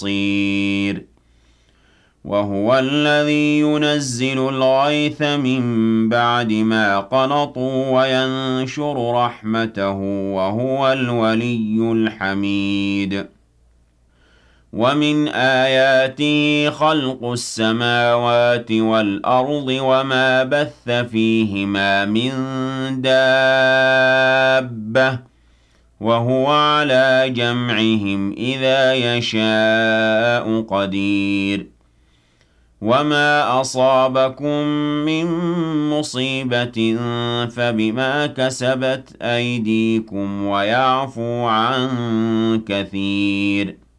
بصير وهو الذي ينزل الغيث من بعد ما قنطوا وينشر رحمته وهو الولي الحميد ومن آياته خلق السماوات والأرض وما بث فيهما من دابة وهو على جمعهم إذا يشاء قدير وما أصابكم من مصيبة فبما كسبت أيديكم ويعفو عن كثير